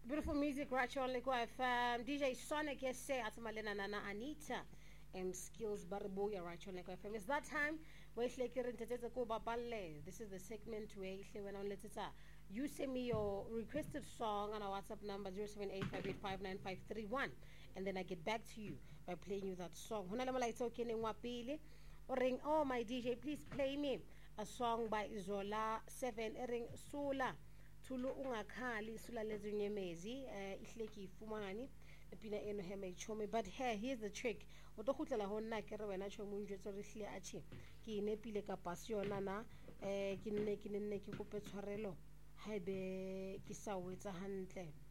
Beautiful music right here on Liquid FM. DJ Sonic, yes, say Atamalena Nana Anita and Skills Barboya right here on Liquid FM. It's that time where this is the segment where you send me your requested song on our WhatsApp number 0785859531 and then I get back to you by playing you that song. Or ring, oh my DJ, please play me a song by Zola 7 ring Sula. Tulu ungakhali sula lezinyemezi ihleki ifumani epina eno hema ichomi but here's the trick o to khutlela ho nna ke re wena chomi o njwetso re hle a tshi ke inepile ka pasiona na ke nne ke kope tshwarelo haebe ke sa wetsa hantle